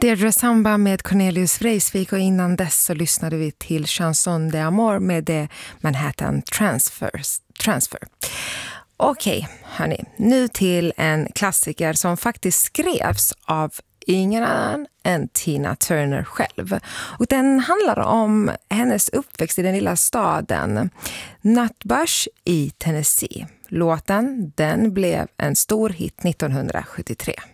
Deirdre Samba med Cornelius Vreeswijk, och innan dess så lyssnade vi till Chanson de Amour med The Manhattan Transfer. Okej, hörni, nu till en klassiker som faktiskt skrevs av ingen annan än Tina Turner själv. Och den handlar om hennes uppväxt i den lilla staden Nutbush i Tennessee. Låten, den blev en stor hit 1973.